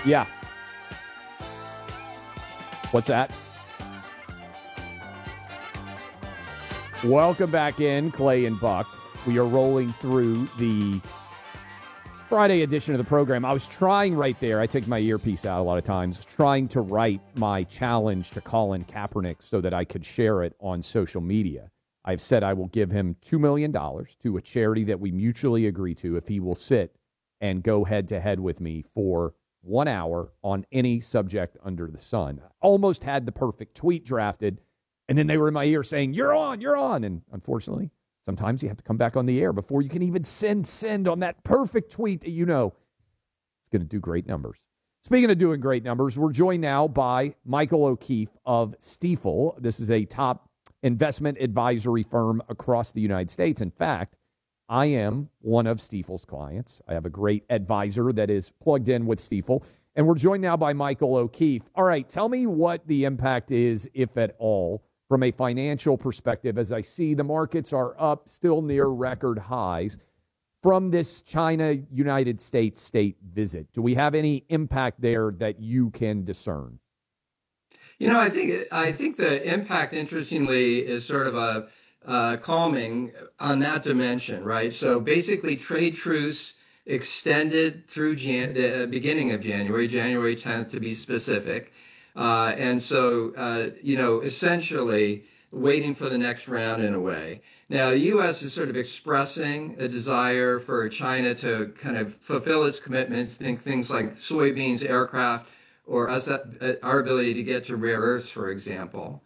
Yeah. What's that? Welcome back in, Clay and Buck. We are rolling through the Friday edition of the program. I was trying right there. I take my earpiece out a lot of times, trying to write my challenge to Colin Kaepernick so that I could share it on social media. I've said I will give him $2 million to a charity that we mutually agree to if he will sit and go head-to-head with me for 1 hour on any subject under the sun. I almost had the perfect tweet drafted, and then they were in my ear saying, you're on. And unfortunately, sometimes you have to come back on the air before you can even send on that perfect tweet that you know is going to do great numbers. Speaking of doing great numbers, we're joined now by Michael O'Keefe of Stifel. This is a top investment advisory firm across the United States. In fact, I am one of Stifel's clients. I have a great advisor that is plugged in with Stifel. And we're joined now by Michael O'Keefe. All right, tell me what the impact is, if at all, from a financial perspective, as I see the markets are up, still near record highs, from this China-United States state visit. Do we have any impact there that you can discern? You know, I think the impact, interestingly, is sort of a calming on that dimension, right? So basically, trade truce extended through the beginning of January 10th to be specific. And so, essentially waiting for the next round in a way. Now, the U.S. is sort of expressing a desire for China to kind of fulfill its commitments, think things like soybeans, aircraft, or our ability to get to rare earths, for example.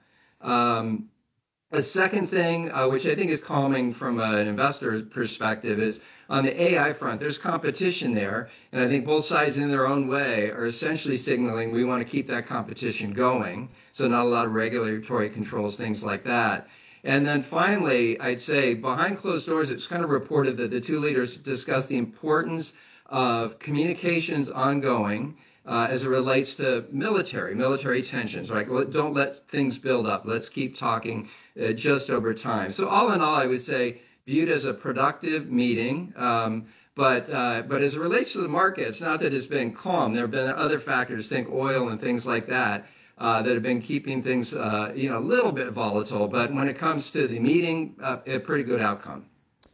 A second thing, which I think is calming from an investor's perspective, is on the AI front, there's competition there. And I think both sides in their own way are essentially signaling we want to keep that competition going. So not a lot of regulatory controls, things like that. And then finally, I'd say behind closed doors, it's kind of reported that the two leaders discussed the importance of communications ongoing as it relates to military tensions, right? Don't let things build up. Let's keep talking just over time. So all in all, I would say viewed as a productive meeting. But as it relates to the market, it's not that it's been calm. There have been other factors, think oil and things like that, that have been keeping things, a little bit volatile. But when it comes to the meeting, a pretty good outcome.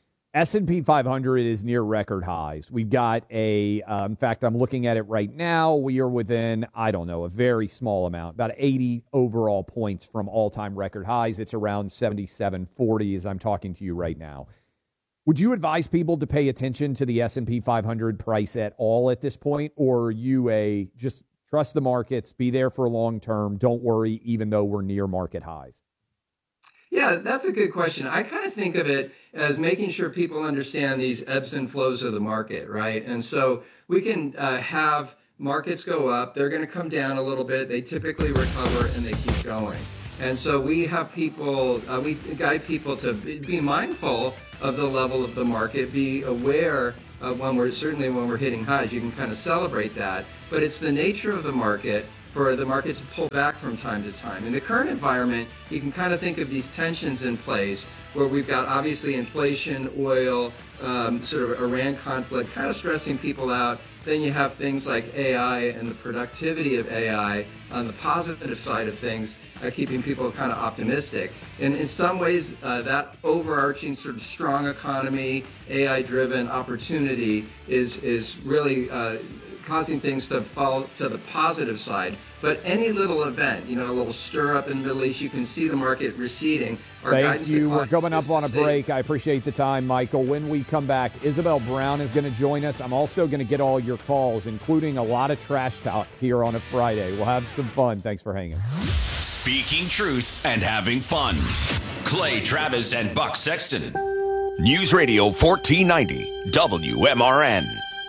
S&P 500 is near record highs. We've got in fact, I'm looking at it right now. We are within, a very small amount, about 80 overall points from all-time record highs. It's around 77.40 as I'm talking to you right now. Would you advise people to pay attention to the S&P 500 price at all at this point? Or are you just trust the markets, be there for long term, don't worry, even though we're near market highs? Yeah, that's a good question. I kind of think of it as making sure people understand these ebbs and flows of the market, right? And so we can have markets go up. They're going to come down a little bit. They typically recover and they keep going. And so we have people, we guide people to be mindful of the level of the market, be aware of when we're hitting highs. You can kind of celebrate that. But it's the nature of the market for the market to pull back from time to time. In the current environment, you can kind of think of these tensions in place where we've got obviously inflation, oil, sort of Iran conflict, kind of stressing people out. Then you have things like AI and the productivity of AI on the positive side of things, keeping people kind of optimistic. And in some ways, that overarching sort of strong economy, AI-driven opportunity is really causing things to fall to the positive side. But any little event, a little stir up in the Middle East, you can see the market receding. Thank you. We're coming up on a break. I appreciate the time, Michael. When we come back, Isabel Brown is going to join us. I'm also going to get all your calls, including a lot of trash talk here on a Friday. We'll have some fun. Thanks for hanging. Speaking truth and having fun. Clay Travis and Buck Sexton. News Radio 1490 WMRN.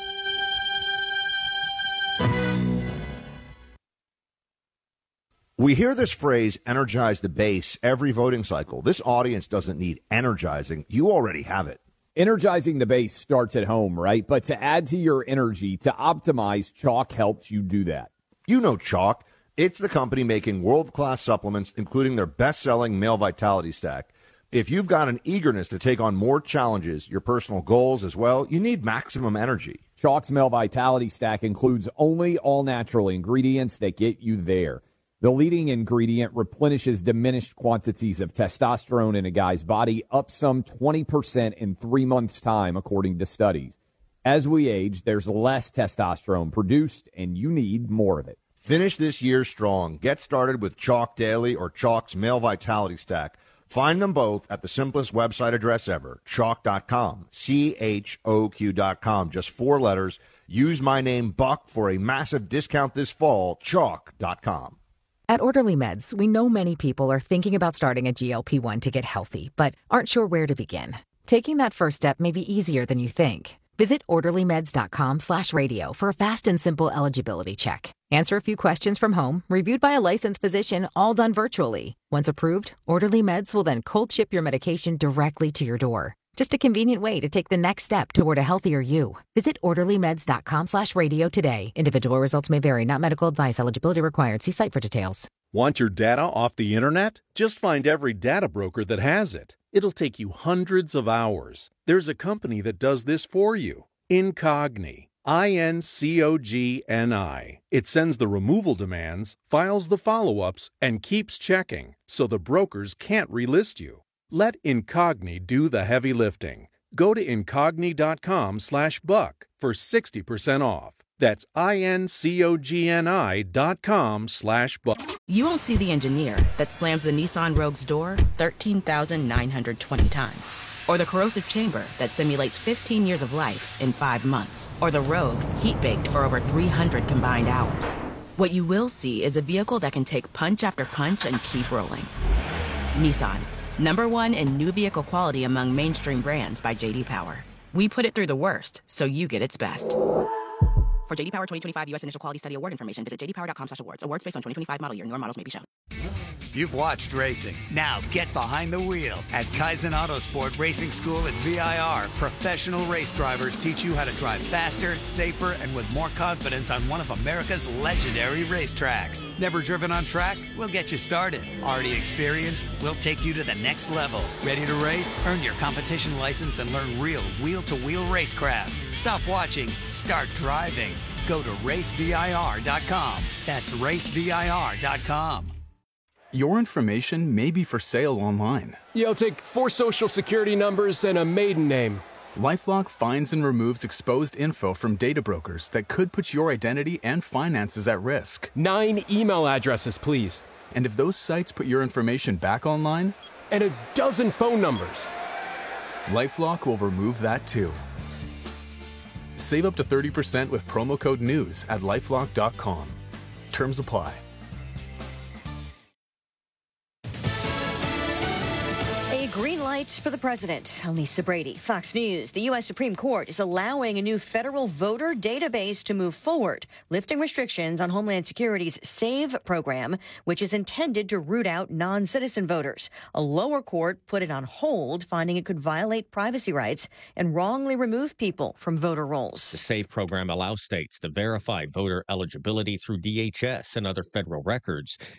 We hear this phrase, energize the base, every voting cycle. This audience doesn't need energizing. You already have it. Energizing the base starts at home, right? But to add to your energy, to optimize, Chalk helps you do that. You know Chalk. It's the company making world-class supplements, including their best-selling Male Vitality Stack. If you've got an eagerness to take on more challenges, your personal goals as well, you need maximum energy. Chalk's Male Vitality Stack includes only all-natural ingredients that get you there. The leading ingredient replenishes diminished quantities of testosterone in a guy's body, up some 20% in 3 months' time, according to studies. As we age, there's less testosterone produced, and you need more of it. Finish this year strong. Get started with Chalk Daily or Chalk's Male Vitality Stack. Find them both at the simplest website address ever, chalk.com, CHOQ.com, just 4 letters. Use my name, Buck, for a massive discount this fall, chalk.com. At Orderly Meds, we know many people are thinking about starting a GLP-1 to get healthy, but aren't sure where to begin. Taking that first step may be easier than you think. Visit orderlymeds.com/radio for a fast and simple eligibility check. Answer a few questions from home, reviewed by a licensed physician, all done virtually. Once approved, Orderly Meds will then cold ship your medication directly to your door. Just a convenient way to take the next step toward a healthier you. Visit orderlymeds.com/radio today. Individual results may vary, not medical advice. Eligibility required. See site for details. Want your data off the internet? Just find every data broker that has it. It'll take you hundreds of hours. There's a company that does this for you. Incogni. INCOGNI. It sends the removal demands, files the follow-ups, and keeps checking, so the brokers can't relist you. Let Incogni do the heavy lifting. Go to incogni.com/buck for 60% off. That's INCOGNI.com/buck. You won't see the engineer that slams the Nissan Rogue's door 13,920 times. Or the corrosive chamber that simulates 15 years of life in 5 months. Or the Rogue heat-baked for over 300 combined hours. What you will see is a vehicle that can take punch after punch and keep rolling. Nissan, #1 in new vehicle quality among mainstream brands by J.D. Power. We put it through the worst, so you get its best. For J.D. Power 2025 U.S. Initial Quality Study Award information, visit jdpower.com/awards. Awards based on 2025 model year. Newer models may be shown. You've watched racing. Now get behind the wheel at Kaizen Autosport Racing School at VIR. Professional race drivers teach you how to drive faster, safer, and with more confidence on one of America's legendary racetracks. Never driven on track? We'll get you started. Already experienced? We'll take you to the next level. Ready to race? Earn your competition license and learn real wheel-to-wheel racecraft. Stop watching. Start driving. Go to racevir.com. That's racevir.com. Your information may be for sale online. Yo, take 4 social security numbers and a maiden name. LifeLock finds and removes exposed info from data brokers that could put your identity and finances at risk. 9 email addresses, please. And if those sites put your information back online? And a dozen phone numbers. LifeLock will remove that too. Save up to 30% with promo code NEWS at LifeLock.com. Terms apply. Green light for the president. I'm Lisa Brady, Fox News. The U.S. Supreme Court is allowing a new federal voter database to move forward, lifting restrictions on Homeland Security's SAVE program, which is intended to root out non-citizen voters. A lower court put it on hold, finding it could violate privacy rights and wrongly remove people from voter rolls. The SAVE program allows states to verify voter eligibility through DHS and other federal records.